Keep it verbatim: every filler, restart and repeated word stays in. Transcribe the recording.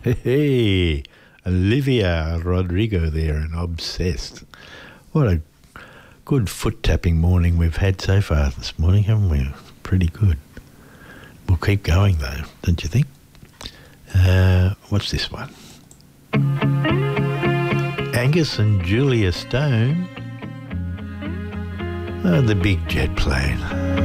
Hey, Olivia Rodrigo there and Obsessed. What a good foot-tapping morning we've had so far this morning, haven't we? Pretty good. We'll keep going, though, don't you think? Uh, what's this one? Angus and Julia Stone. Oh, the big jet plane.